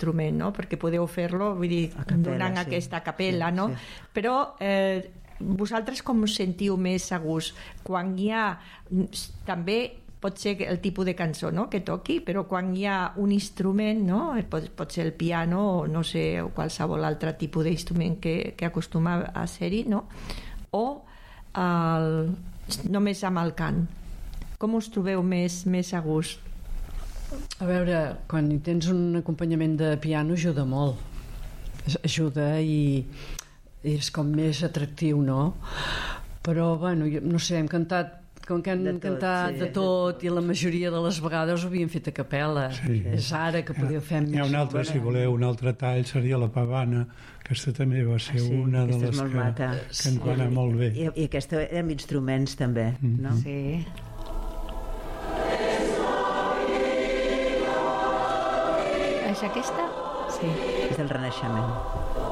instrument, no? Perquè podeu fer-lo, vull dir, donant aquesta capella, no? Però vosaltres com us sentiu més a gust? Quan hi ha també pot ser el tipus de cançó, no?, que toqui, però quan hi ha un instrument, no?, pot ser el piano o no sé, o qualsevol altre tipus d'instrument que acostuma a ser-hi, no?, o només amb el cant. Com us trobeu més a gust? A veure, quan hi tens un acompanyament de piano ajuda molt, ajuda i és com més atractiu, no? Però, bueno, no sé, hem cantat com que han cantat de tot i la majoria de les vegades ho havien fet a capella. És ara que podeu fer més. Hi ha un altre, si voleu, un altre tall seria la pavana. Aquesta també va ser una de les que ens va anar molt bé. I aquesta amb instruments també, no? Sí. És aquesta? Sí. És del Renaixement.